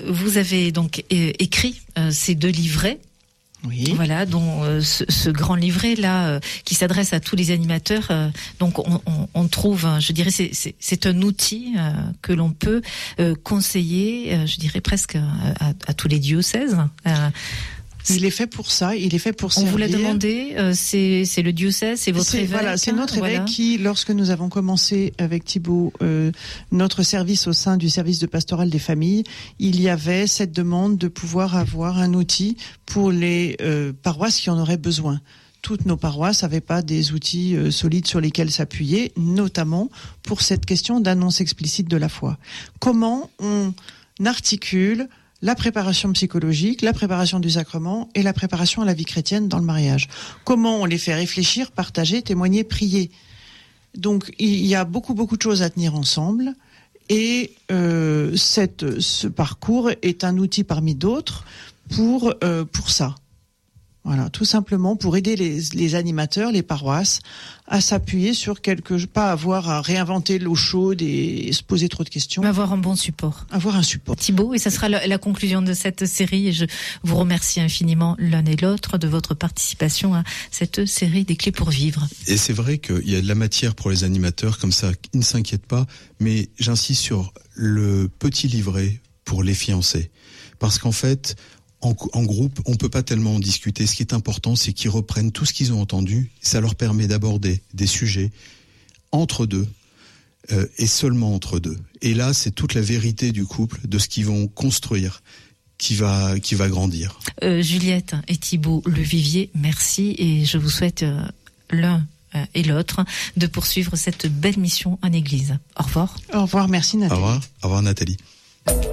vous avez donc écrit ces 2 livrets. Oui. Voilà, dont ce grand livret là qui s'adresse à tous les animateurs. Donc on trouve, je dirais, c'est un outil que l'on peut conseiller, je dirais presque à tous les diocèses. Il est fait pour ça, il est fait pour servir. On vous l'a demandé, c'est le diocèse, c'est votre évêque. Voilà, c'est notre évêque qui, lorsque nous avons commencé avec Thibaut notre service au sein du service de pastoral des familles, il y avait cette demande de pouvoir avoir un outil pour les paroisses qui en auraient besoin. Toutes nos paroisses n'avaient pas des outils solides sur lesquels s'appuyer, notamment pour cette question d'annonce explicite de la foi. Comment on articule la préparation psychologique, la préparation du sacrement et la préparation à la vie chrétienne dans le mariage. Comment on les fait réfléchir, partager, témoigner, prier. Donc il y a beaucoup de choses à tenir ensemble et ce parcours est un outil parmi d'autres pour ça. Voilà, tout simplement pour aider les animateurs, les paroisses, à s'appuyer sur pas avoir à réinventer l'eau chaude et se poser trop de questions. Avoir un bon support. Avoir un support. Thibaut, et ça sera la conclusion de cette série, et je vous remercie infiniment l'un et l'autre de votre participation à cette série des clés pour vivre. Et c'est vrai qu'il y a de la matière pour les animateurs, comme ça, ils ne s'inquiètent pas, mais j'insiste sur le petit livret pour les fiancés. Parce qu'en fait, en groupe, on peut pas tellement en discuter. Ce qui est important, c'est qu'ils reprennent tout ce qu'ils ont entendu. Ça leur permet d'aborder des sujets entre deux et seulement entre deux. Et là, c'est toute la vérité du couple, de ce qu'ils vont construire, qui va grandir. Juliette et Thibaut Levivier, merci et je vous souhaite l'un et l'autre de poursuivre cette belle mission en Église. Au revoir. Au revoir, merci Nathalie. Au revoir Nathalie.